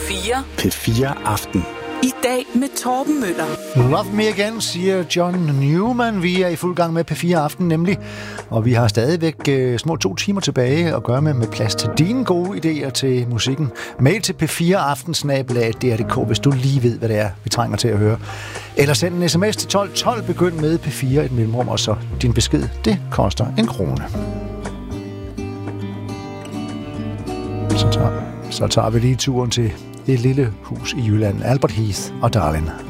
P4. P4 Aften. I dag med Torben Møller. Love me again, siger John Newman. Vi er i fuld gang med P4 Aften nemlig, og vi har stadigvæk små 2 timer tilbage at gøre med plads til dine gode idéer til musikken. Mail til p4aftensnabelag.dr.dk, hvis du lige ved, hvad det er, vi trænger til at høre. Eller send en sms til 1212, begynd med P4 et mellemrum, og så din besked, det koster 1 krone. Så tager vi lige turen til et lille hus i Jylland, Albert Heath og Darlin.